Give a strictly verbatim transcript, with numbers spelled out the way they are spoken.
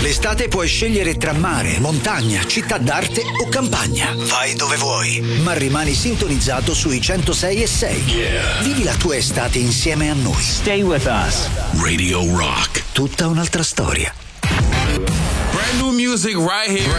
L'estate puoi scegliere tra mare, montagna, città d'arte o campagna. Vai dove vuoi, ma rimani sintonizzato sui centosei e sei. Yeah. Vivi la tua estate insieme a noi. Stay with us. Radio Rock. Tutta un'altra storia. Brand new music right here.